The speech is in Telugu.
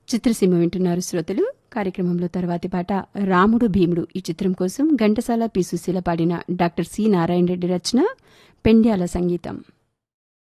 చిత్రసీమ వింటున్నారు శ్రోతలు. కార్యక్రమంలో తర్వాతి పాట రాముడు భీముడు ఈ చిత్రం కోసం ఘంటసాల పి. సుశీల పాడిన డాక్టర్ సి. నారాయణ రెడ్డి రచన, పెండ్యాల సంగీతం.